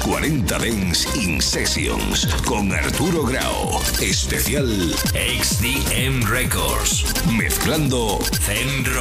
40 Dance in Sessions con Arturo Grau. Especial XDM Records. Mezclando Zen Rock.